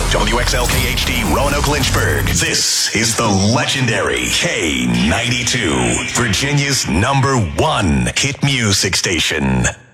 WXLKHD Roanoke Lynchburg. This is the legendary K92, Virginia's #1 hit music station.